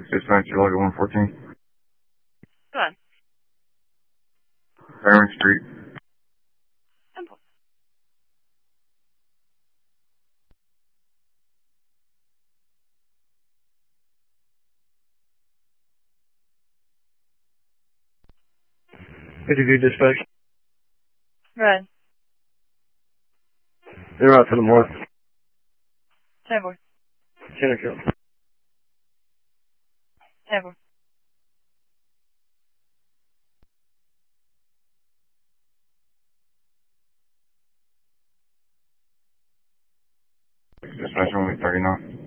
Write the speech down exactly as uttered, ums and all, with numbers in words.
Dispatch, you log at one fourteen. Go ahead. Fairman Street. Simple. fifty-two dispatch. Go ahead. They're out to the north. ten four. Center ten four. Dispatch only thirty-nine.